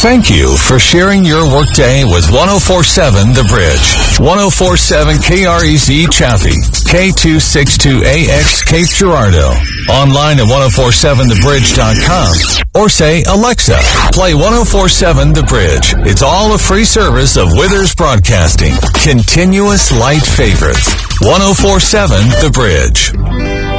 Thank you for sharing your workday with 104.7 The Bridge. 104.7 KREZ Chaffee, K262AX Cape Girardeau. Online at 1047thebridge.com or say, Alexa, play 1047 The Bridge. It's all a free service of Withers Broadcasting. Continuous light favorites. 1047 The Bridge.